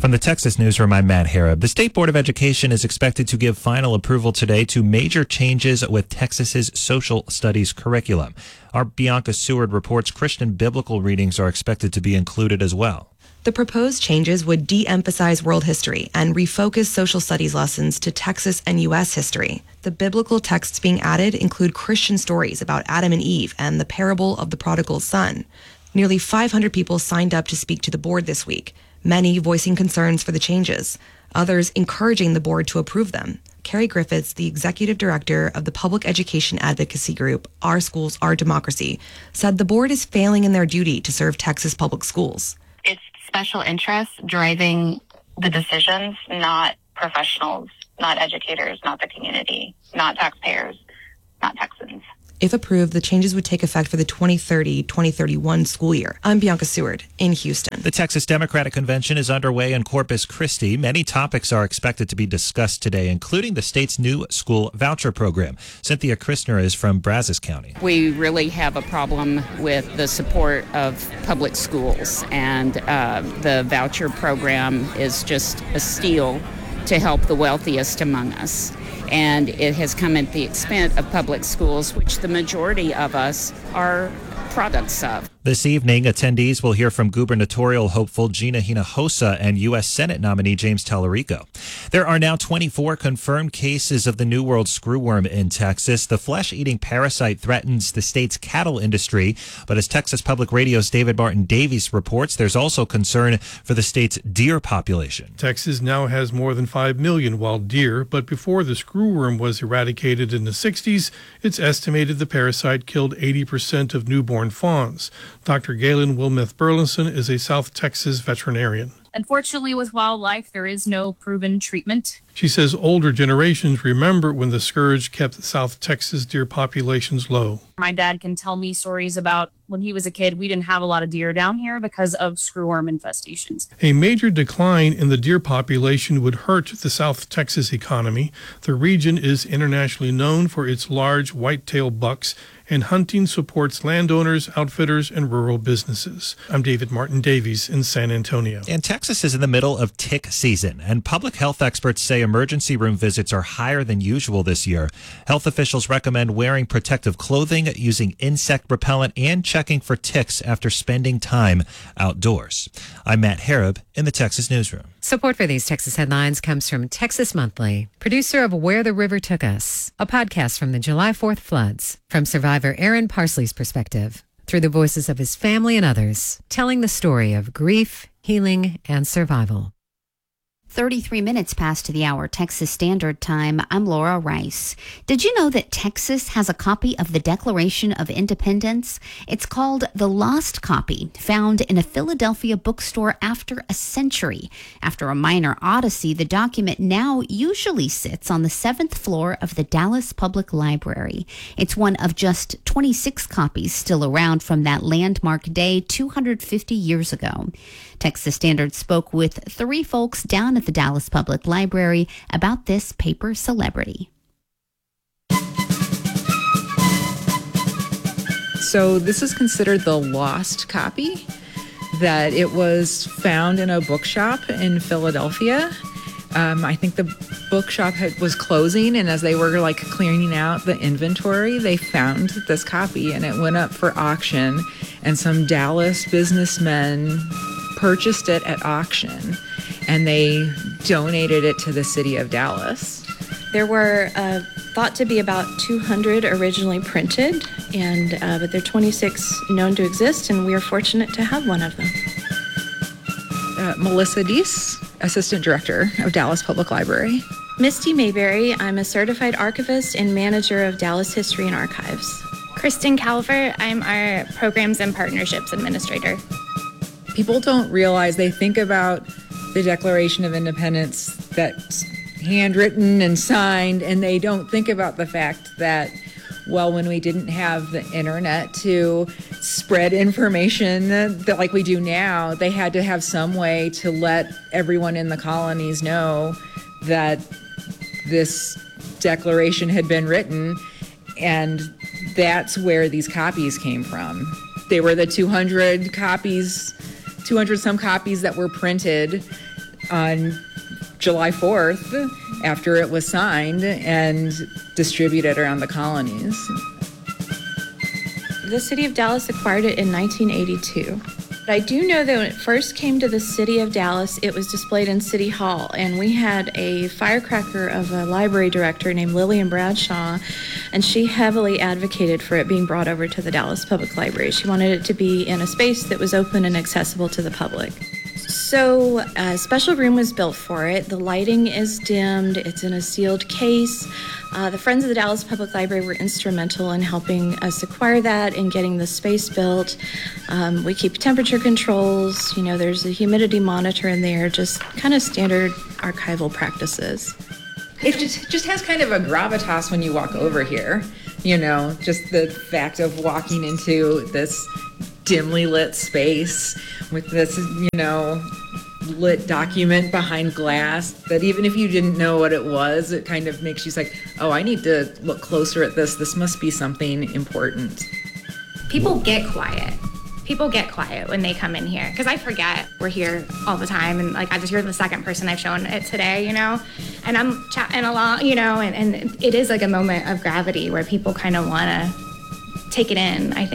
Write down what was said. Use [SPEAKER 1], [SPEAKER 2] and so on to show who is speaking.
[SPEAKER 1] From the Texas Newsroom, I'm Matt Harrop. The State Board of Education is expected to give final approval today to major changes with Texas's social studies curriculum. Our Bianca Seward reports Christian biblical readings are expected to be included as well.
[SPEAKER 2] The proposed changes would de-emphasize world history and refocus social studies lessons to Texas and U.S. history. The biblical texts being added include Christian stories about Adam and Eve and the parable of the prodigal son. Nearly 500 people signed up to speak to the board this week, many voicing concerns for the changes, others encouraging the board to approve them. Carrie Griffiths, the executive director of the public education advocacy group Our Schools, Our Democracy, said the board is failing in their duty to serve Texas public schools.
[SPEAKER 3] It's special interests driving the decisions, not professionals, not educators, not the community, not taxpayers, not Texans.
[SPEAKER 2] If approved, the changes would take effect for the 2030-2031 school year. I'm Bianca Seward in Houston.
[SPEAKER 1] The Texas Democratic Convention is underway in Corpus Christi. Many topics are expected to be discussed today, including the state's new school voucher program. Cynthia Christner is from Brazos County.
[SPEAKER 4] We really have a problem with the support of public schools, and the voucher program is just a steal to help the wealthiest among us. And it has come at the expense of public schools, which the majority of us are products of.
[SPEAKER 1] This evening, attendees will hear from gubernatorial hopeful Gina Hinojosa and U.S. Senate nominee James Tallarico. There are now 24 confirmed cases of the New World screwworm in Texas. The flesh-eating parasite threatens the state's cattle industry, but as Texas Public Radio's David Martin Davies reports, there's also concern for the state's deer population.
[SPEAKER 5] Texas now has more than 5 million wild deer, but before the screwworm was eradicated in the 60s, it's estimated the parasite killed 80% of newborn fawns. Dr. Galen Wilmeth Burleson is a South Texas veterinarian.
[SPEAKER 6] Unfortunately, with wildlife, there is no proven treatment.
[SPEAKER 5] She says older generations remember when the scourge kept South Texas deer populations low.
[SPEAKER 6] My dad can tell me stories about when he was a kid, we didn't have a lot of deer down here because of screwworm infestations.
[SPEAKER 5] A major decline in the deer population would hurt the South Texas economy. The region is internationally known for its large white-tailed bucks, and hunting supports landowners, outfitters, and rural businesses. I'm David Martin Davies in San Antonio.
[SPEAKER 1] And Texas is in the middle of tick season, and public health experts say emergency room visits are higher than usual this year. Health officials recommend wearing protective clothing, using insect repellent, and checking for ticks after spending time outdoors. I'm Matt Harrop in the Texas Newsroom.
[SPEAKER 7] Support for these Texas headlines comes from Texas Monthly, producer of Where the River Took Us, a podcast from the July 4th floods, from survivor Aaron Parsley's perspective, through the voices of his family and others, telling the story of grief, healing, and survival.
[SPEAKER 8] 33 minutes past the hour, Texas Standard Time. I'm Laura Rice. Did you know that Texas has a copy of the Declaration of Independence? It's called The Lost Copy, found in a Philadelphia bookstore after a century. After a minor odyssey, the document now usually sits on the 7th floor of the Dallas Public Library. It's one of just 26 copies still around from that landmark day 250 years ago. Texas Standard spoke with 3 folks down at the Dallas Public Library about this paper celebrity.
[SPEAKER 9] So this is considered the lost copy, that it was found in a bookshop in Philadelphia. I think the bookshop was closing, and as they were clearing out the inventory, they found this copy, and it went up for auction, and some Dallas businessmen purchased it at auction, and they donated it to the city of Dallas.
[SPEAKER 10] There were thought to be about 200 originally printed, but there are 26 known to exist, and we are fortunate to have one of them.
[SPEAKER 9] Melissa Deese, Assistant Director of Dallas Public Library.
[SPEAKER 10] Misty Mayberry, I'm a certified archivist and manager of Dallas History and Archives.
[SPEAKER 11] Kristen Calver, I'm our Programs and Partnerships Administrator.
[SPEAKER 9] People don't realize, they think about the Declaration of Independence that's handwritten and signed, and they don't think about the fact that, well, when we didn't have the internet to spread information that like we do now, they had to have some way to let everyone in the colonies know that this declaration had been written, and that's where these copies came from. They were the 200 some copies that were printed on July 4th after it was signed and distributed around the colonies.
[SPEAKER 10] The city of Dallas acquired it in 1982. I do know that when it first came to the city of Dallas, it was displayed in City Hall, and we had a firecracker of a library director named Lillian Bradshaw, and she heavily advocated for it being brought over to the Dallas Public Library. She wanted it to be in a space that was open and accessible to the public. So a special room was built for it. The lighting is dimmed. It's in a sealed case. The Friends of the Dallas Public Library were instrumental in helping us acquire that and getting the space built. We keep temperature controls. You know, there's a humidity monitor in there, just kind of standard archival practices.
[SPEAKER 9] It just has kind of a gravitas when you walk over here. You know, just the fact of walking into this dimly lit space with this, you know, lit document behind glass that even if you didn't know what it was, it kind of makes you like, oh, I need to look closer at this. This must be something important.
[SPEAKER 11] People get quiet. People get quiet when they come in here because I forget we're here all the time, and like I just hear the second person I've shown it today, you know, and I'm chatting along, you know, and it is like a moment of gravity where people kind of want to take it in, I think.